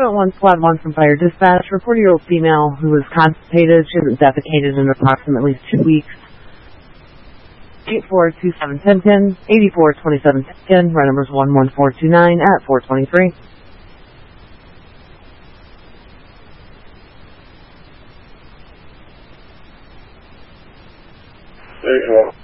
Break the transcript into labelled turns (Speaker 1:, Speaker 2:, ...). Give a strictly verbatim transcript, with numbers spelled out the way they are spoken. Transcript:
Speaker 1: Department one, Squad one from Fire Dispatch. Report-a-year-old female who was constipated. She hasn't defecated in approximately two weeks. eight four two seven one zero one zero, eight four two seven one zero one zero, run numbers one one four two nine at four twenty-three.
Speaker 2: Hey,